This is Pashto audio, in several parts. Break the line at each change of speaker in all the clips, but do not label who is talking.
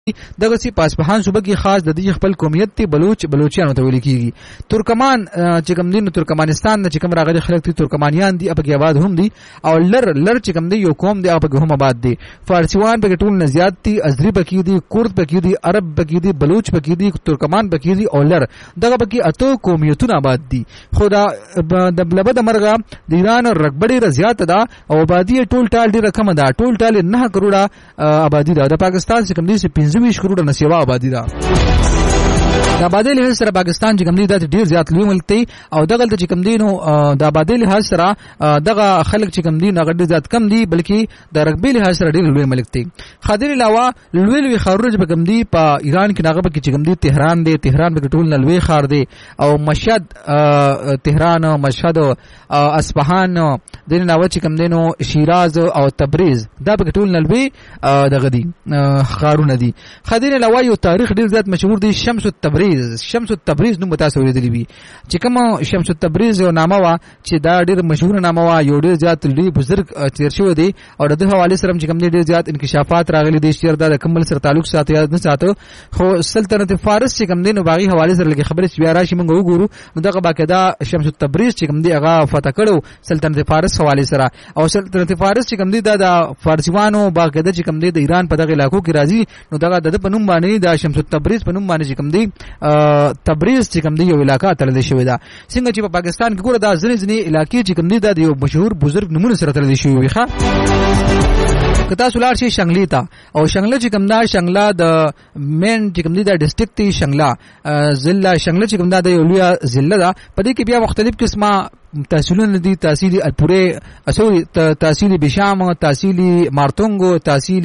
دغه سی پاسپهان صوبه کې خاص د دې خپل قومیت ته بلوچیانو ته ویل کیږي. ترکمان چې کوم دین ترکمانستان چې کوم راغلي خلک دي ترکمانیان دي په کې آباد هم دي او لر چې کوم دی یو قوم دی په کې هم آباد دي. فارسیوان په کې ټول نزيات دي، ازری په کې دي، کورد په کې دي، عرب په کې دي، بلوچ په کې دي، ترکمان په کې دي او لر دغه په کې اته قومیتونه آباد دي. خدا د بلبد مرغه د ایران رقبه زیات ده او آبادی ټول ټال ډیره کم ده. ټول ټال 9 کروڑه آبادی ده. د پاکستان چې کوم دی 25 کروڑه نسیوا آبادی ده. د آبادی له سره پاکستان چې کوم دی د ډیر زیات لوی ملک دی او دغه چې کوم دی نو د آبادی له سره دغه خلک چې کوم دی نغړ زیات کم دی بلکې د رقبې له سره ډیر لوی ملک دی. خاطر علاوه لوی خارج په کوم دی په ایران کې نغه کې چې کوم دی تهران دی، تهران په ټول لوی خار دی او مشهد تهران، مشهد اصفهان د ناو چې کوم دی نو شیراز او تبریز دا په ټول لوی دغه دی خارونه دي. خاطر علاوه یو تاریخ ډیر زیات مشهور دی شمس التبریز نو متاسو ویلي وي چې کوم شمس التبریز یو نامه وا چې دا ډیر مشهور نامه وا، یو ډیر زیات لوی بزرګ تیر شوی دی او د حواله سره چې کوم ډیر زیات انکشافات راغلي دي چې دا کمل سره تعلق ساتي یا نه ساتو. خو سلطنت فارس چې کوم دی نو باغی حواله سره لګي خبره بیا راشي موږ وګورو نو دغه باقاعده شمس التبریز چې کوم دی هغه فتح کړو سلطنت فارس حواله سره او سلطنت فارس چې کوم دی د فارسیوانو باقاعده چې کوم دی د ایران په دغه علاقو کې راځي نو دغه د پنوم باندې د شمس التبریز پنوم باندې چې کوم دی تبریز چې کوم دی یو علاقہ تړل شوی دا. څنګه چې په پاکستان کې ګوره دا ځنې علاقې چې کوم دی د یو مشهور بزرګ نمونه سره تړل شوی وي. ښه کتا سولار شي شنگلی تا او شنگله چې کوم دا شنگلا د مین چې کوم دی د ډیسټریکټ تی شنگلا ضلع شنگله چې کوم دا د یو لوی ضلع ده. په دې کې بیا مختلف قسمه تحصیلونه دي، تحصیل الپوره اسوري، تحصیل بشام، تحصیل مارتونګو، تحصیل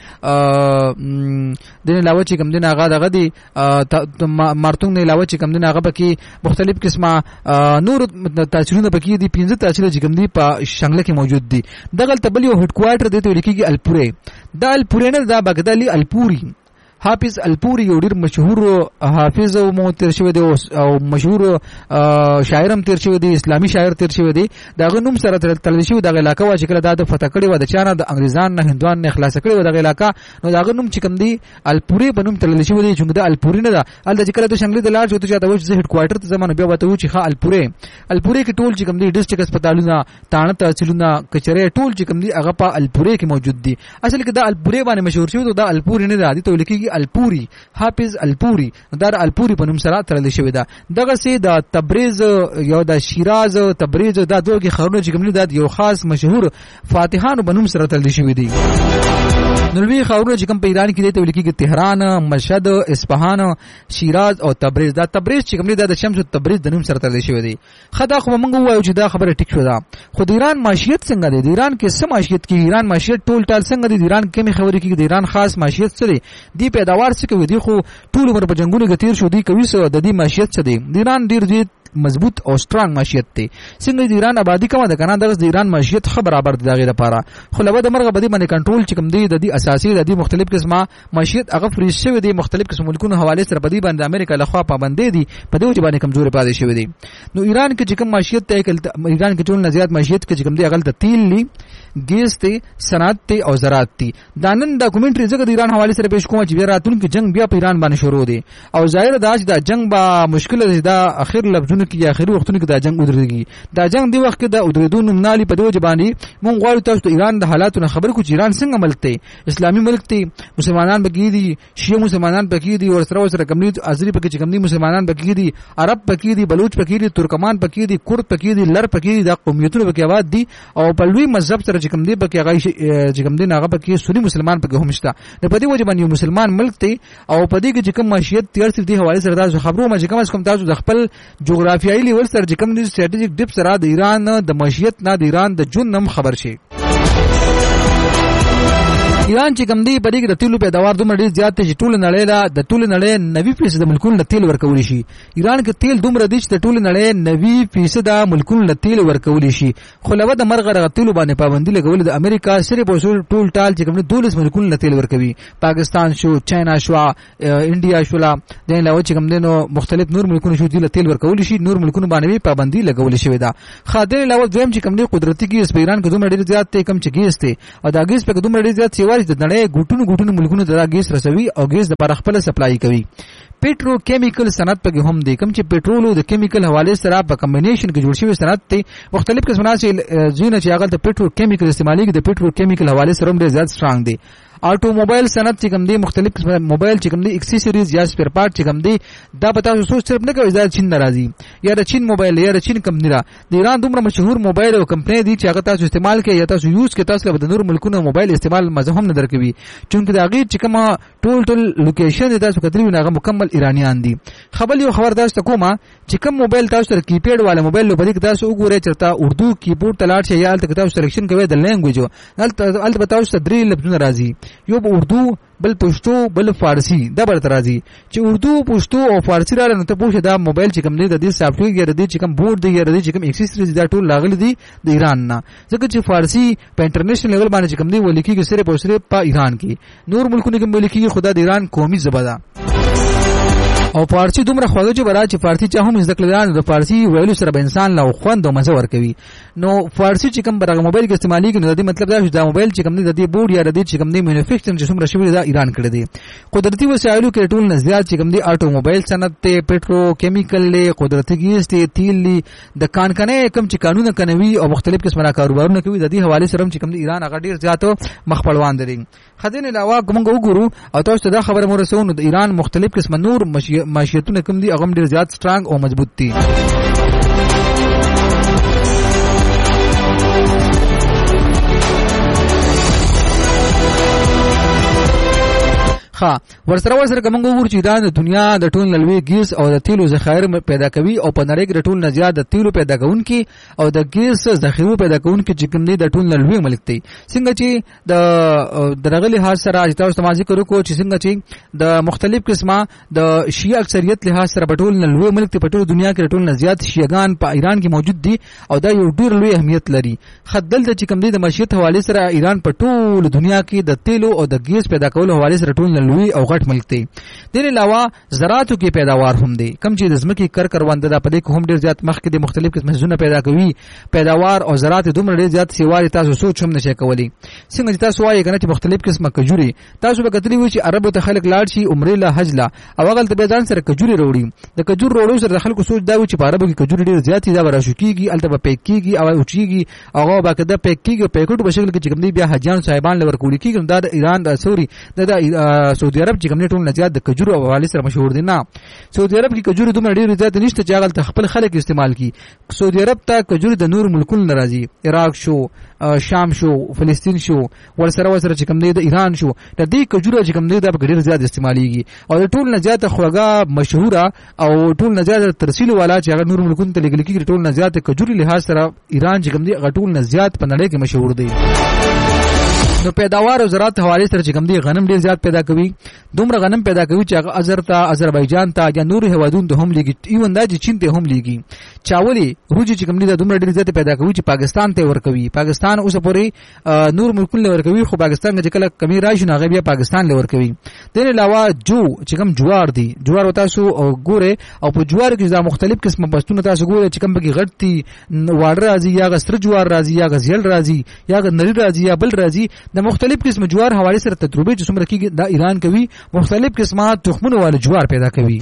د علاوه چې کوم دین هغه دغه دي مارتونګ نه علاوه چې کوم دین هغه پکې مختلف قسمه نور تحصیلونه پکې دي. 15 تحصیل چې کوم دي په شنگله کې موجود دي. دغه تبل یو هډ کوارټر دی ته لیکيږي الپوره. دا الپوره نه دا بغدادي الپوري حافظ الپوری یو ډیر مشهور حافظ او مو تیر شوی دی او مشهور شاعرم تیر شوی دی، اسلامي شاعر تیر شوی دی. دغه نوم سره تل شوی دغه علاقہ وا چې کله د فتح کړي و د چانه د انګریزان نه هندوان نه خلاص کړي و دغه علاقہ نو دغه نوم چې کوم دی الپوری په نوم تل شوی دی چې د الپوری نه ده ال د کله د شنگلی د لار چوته چاته و چې هډ کوارټر ته زمانه بیا وته و چې ښه الپوری کې ټول چې کوم دی ډیسټریکټ هسپتالونه، تانه تحصیلونه، کچره ټول چې کوم دی هغه په الپوری کې موجود دي. اصل کې د الپوری باندې مشهور شوی دا الپوری نه ده ته لیکيږي الپوری حافظ الپوری. دا الپوری په نوم سره تړل شوی دا. دغه سي د تبریز یو د شیراز تبریز دا دوه کې خبرونه چې کوم دی یو خاص مشهور فاتحانو په نوم سره تړل شوی دی. نلوی خاورونه چې کوم په ایران کې دی ته ویل کېږي تهران، مشهد، اصفهان، شیراز او تبریز. دا تبریز چې کوم دی د شمس التبریز د نوم سره تړل شوی دی. خدا خو موږ وایو چې دا خبره ټیک شو دا. خو د ایران معیشت څنګه دی؟ د ایران کې څه معیشت کې ایران معیشت ټول ټال څنګه دی؟ د ایران کې خبرې کې د ایران خاص معیشت څه دی؟ دی پیداوار څه کوي؟ دی خو ټول عمر په جنگونو کې تیر شو دی کوي څه د دې معیشت څه دی؟ د ایران ډیر مضبوط او سترانګ معیشت دی. څنګه د ایران آبادی کومه ده کنه د ایران معیشت خبر برابر دی دغه لپاره. خو لبه د مرغه بدی باندې کنټرول چې کوم دی د دې اساسي د دې مختلف قسمه معیشت هغه فریز شوی دی. مختلف قسم ملکونو حواله سره بدی باندې امریکا لخوا پابندې دي په دې وجه باندې کمزوري پاتې شوی دی. نو ایران کې چې کوم معیشت ته ایران کې ټول نزيات معیشت کې چې کوم دی هغه د تیل لی، ګیس ته، صنعت ته او زراعت ته. دا نن ډاکومنټري ځکه د ایران حواله سره پیش کوم چې بیا راتلونکي جنگ بیا په ایران باندې شروع دی او ظاهر دا چې دا جنگ با مشکل دی. دا اخر لفظونه کې اخري وختونه دا جنگ ودرېږي. دا جنگ دی وخت کې د ودرېدو نومنالي په دوه باندې مونږ غواړو تاسو ته ایران د حالاتونو خبر کو چې ایران څنګه ملک دی، اسلامي ملک دی، مسلمانان بګی دي، شیعه مسلمانان بګی دي، ورسره کمیونټ ازری پکې چې کمی مسلمانان بګی دي، عرب بګی دي، بلوچ بګی دي، ترکمان بګی دي، کورد بګی دي، لر بګی دي. د قومیتونو بګی آباد دي او په لوی مذهب سره چې کم دی بګی هغه چې کم دی هغه بګی سنی مسلمان بګی هم شته. د پدې وجه باندې مسلمان ملک دی او پدې کې چې کوم معیشت تیر سي دی حواله سره تاسو خبرو ما چې کوم کوم تاسو د خپل جغرافیایي لیول سره چې کوم دی strategic dip سره د ایران د معیشت نه د ایران د جون نم خبر شي. ایران چې کوم دی په دې کې د تیلو پیداوار دومره ډیر زیات دی چې ټول نړۍ لا د ټول نړۍ 90% د ملکونو تیل ورکول شي. ایران کې تیل دومره دی چې د ټول نړۍ 90% د ملکونو تیل ورکول شي. خو لوه د مرغه تیلو باندې پابندي لګول د امریکا صرف او ټول ټال چې کوم 12 ملکونو تیل ورکوي. پاکستان شو، چاینا شو، انډیا شو، د علاوه چې کوم دینو مختلف نور ملکونو شو دی تیل ورکول شي. نور ملکونو باندې پابندي لګول شي دا. خاطر علاوه دویم چې کوم دی قدرتي ګیس په ایران کې دومره ډیر زیات دی کم چې ګیس دی او دا ګیس په دومره ډیر زیات سیوا هیواد د نړۍ ګوټونو ملکونو ته ګیس رسوي او ګیس د پر خپل سپلای کوي. پیټرو کیمیکل صنعت په هم دي کوم چې پېټرول او د کیمیکل حواله سره په کمبینیشن کې جوړ شوی صنعت ته مختلف قسمه زینه چې هغه د پیټرو کیمیکل استعمالي د پیټرو کیمیکل حواله سره هم ډېر زیات سترونګ دي. آټوموبایل صنعت چې کوم دي مختلف قسمه موبایل چې کوم دي اکسسوریز یا سپیر پارت چې کوم دي دا پتا سوچ صرف نه کوي دا چین ناراضي یا د چین موبایل یا د چین کمپنی را د ایران دومره مشهور موبایل او کمپنی دي چې هغه تاسو استعمال کوي یا تاسو یوز کوي تاسو به د نور ملکونو موبایل استعمال مزه هم نه درکوي چونکه دا غي چې کومه ټول لوکیشن تاسو کتلی نه مکمل ایرانیان دي. خبر تاسو کومه چې کوم موبایل تاسو تر کیپیډ والا موبایل لو بده تاسو وګورئ چرته اردو کیبورډ تلاړ شي یا تاسو سلیکشن کوي د لینګویج البته تاسو درې لفظونه راځي یو اردو بل پښتو بل فارسی دا برته راځي چې اردو پښتو او فارسی را نه ته پوښه دا موبایل چې کوم دی د دې سافټویر یا د دې چې کوم بورډ دی یا د دې چې کوم اکسسوریز دا ټول لاغلي دي د ایران نه ځکه چې فارسی په انټرنیشنل لیول باندې چې کوم دی ولیکي کې صرف او صرف په ایران کې نور ملکونو کې ولیکي خدا د ایران قومي ژبه ده او فارسی دومره خواږه چې برا چې فارسی چا هم ذکر لران د فارسی ویلو سره به انسان لا خوند او مزه ور کوي نو فارسی چې کوم برغه موبایل کې استعمالي کوي نو د مطلب دا چې دا موبایل چې کوم دی د دې بورډ یا د دې چې کوم دی مینوفیکچرینګ چې څومره شوی دا ایران کړی دی. قدرتي وسایلو کې ټول نه زیات چې کوم دی آټوموبایل صنعت ته پېټرو کیمیکل له قدرتي ګیس ته تیل لی د کانکنه کم چې قانون کنوي او مختلف قسمه کاروبارونه کوي د دې حواله سره چې کوم دی ایران هغه ډیر زیات مخپړوان دي. خدین علاوه کوم وګورو او تاسو دا خبره مو رسونو د ایران مختلف قسمه نور معیشتونه کوم دي هغه ډیر زیات سترونګ او مضبوط دي. ورسره کوم وګور چې دا د دنیا د ټول نلوي ګیس او د تیلو ذخایر پیدا کوي او په نړۍ کې ټول نه زیات د تیلو پیدا کوونکي او د ګیس ذخیرو پیدا کوونکي چې کوم دي د ټول نلوي ملک دی. څنګه چې د رغلي حال سره چې تاسو تمازي کړو کو چې څنګه چې د مختلف قسمه د شیعه اکثریت له حال سره په ټول نلوي ملک ته په ټول دنیا کې ټول نه زیات شیعاګان په ایران کې موجود دي او دا یو ډیر لوی اهمیت لري. خدل د چې کوم دي د معیشت حواله سره ایران په ټول دنیا کې د تیلو او د ګیس پیدا کولو حواله سره ټول لوی او غټ ملک دی. دین علاوه زراعتو کې پیداوار هم دی کم چې د ځمکې کروندې د پدې کوم ډیر زیات مخ کې د مختلف قسمه زونه پیدا کوي پیداوار او زراعت دومره ډیر زیات سیواري تاسو سوچ هم نشئ کولی. څنګه چې تاسو وایي کنه چې مختلف قسمه کجوري تاسو به کتلی وي چې عربو ته خلک لاړ شي عمره له حج لا او هغه ته به ځان سره کجوري وروړي د کجور وروړو سره خلکو سوچ دا وي چې په عربو کې کجوري ډیر زیات دا ورشو کیږي الته به پیک کیږي او اوچیږي هغه به کده پیک کیږي پیکټ په شکل کې چې کوم دی بیا حجیان صاحبان لور کولی کیږي دا د ایران د سوري د سعودي عرب چې کوم ټول نه زیات د کجورو او حواله سره مشهور دي. نه سعودي عرب کې کجوري دومره ډیر زیات نشته چې هغه خپل خلک استعمال کی. سعودي عرب ته کجوري د نور ملکونو ناراضي عراق شو شام شو فلسطین شو ورسره چې کوم دی د ایران شو د دې کجوري چې کوم دی د ډیر زیات استعماليږي او ټول نه زیات خوږه مشهوره او ټول نه زیات ترسیل والا چې هغه نور ملکونو ته لګل کیږي ټول نه زیات کجوري لحاظ سره ایران چې کوم دی غټول نه زیات په نړۍ کې مشهور دی. نو پیداوار او زراعت حواله سره چې کوم دی غنم ډیر زیات پیدا کوي دومره غنم پیدا کوي چې هغه آذربایجان ته یا نور هوادون ته هم لګي ایون دا چې چین ته هم لګي. چاولي روجي چې کوم دی دومره ډیر زیات پیدا کوي چې پاکستان ته ورکوي. پاکستان اوس پورې نور ملکونه ورکوي خو پاکستان کې کله کمی راشي نه بیا پاکستان له ورکوي. دین علاوه چې کوم جوار دی جوار تاسو ګوره او په جوار کې دا مختلف قسمه بستونه تاسو ګوره چې کوم بګي غټي واړه راځي یا غسر جوار راځي یا غزیل راځي یا نری راځي یا بل راځي د مختلف قسم جوار حواله سره تجربه چې څومره کیږي دا ایران کوي مختلف قسمه تخمونه والے جوار پیدا کوي.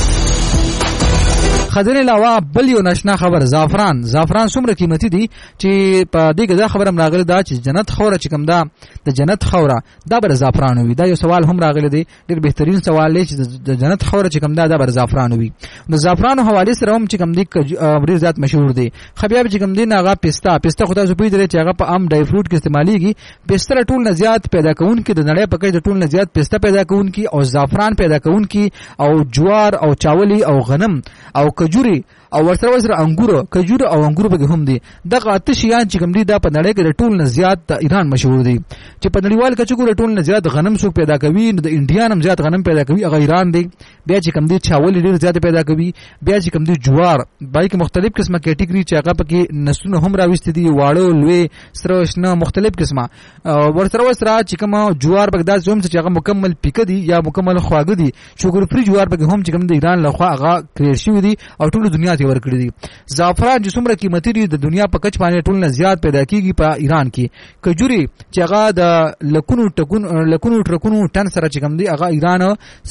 خزر علاوه بل یو ناشنا خبر زعفران څومره قیمتي دي چې په دې کې دا خبره راغله دا چې جنت خوره چې کوم دا د جنت خوره دا بر زعفران وي. دا یو سوال هم راغله دی ډېر بهترین سوال دی چې د جنت خوره چې کوم دا بر زعفران وي. نو زعفران حواله سره هم چې کوم دی ډېر زیات مشهور دی. خبياب چې کوم دی هغه پستا خدای سو پیډره چې هغه په عام ډای فروټ کې استعماليږي. پستا ټول نه زیات پیدا کوونکې د نړۍ په کې د ټول نه زیات پستا پیدا کوونکې او زعفران پیدا کوونکې او جوار او چاولي او غنم او کجوري او ورسره انګور کجور او انګور به هم دي. دغه اتشیان چې کوم دي دا په نړۍ کې ټول نه زیات د ایران مشهور دي. چې په نړیوال کچګور ټول نه زیات غنم څوک پیدا کوي نو د انډیا هم زیات غنم پیدا کوي هغه ایران دی. بیا چې کوم دي چاول ډیر زیات پیدا کوي بیا چې کوم دي جوار بای کې مختلف قسمه کټګوري چې هغه پکې نسونه هم راوستي دي واړو لوی سره شنه مختلف قسمه ورسره چې کوم جوار بغداد زوم چې هغه مکمل پیکه دي یا مکمل خواږه دي شوګر فری جوار پکې هم چې کوم د ایران لخوا هغه کریډ شوی دي او ټول دنیا ته ورکړي دي زعفران چې څومره قیمتي دي د دنیا په کچ باندې ټول نه زیات پیدا کیږي په ایران کې کجوري چې هغه د لکونو ټرکونو ټن سره چې کوم دي هغه ایران